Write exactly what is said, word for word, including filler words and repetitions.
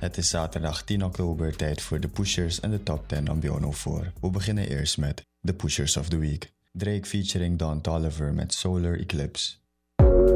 Het is zaterdag tien oktober, tijd voor de pushers en de top tien op Biono four. We beginnen eerst met de pushers of the week. Drake featuring Don Toliver met Solar Eclipse.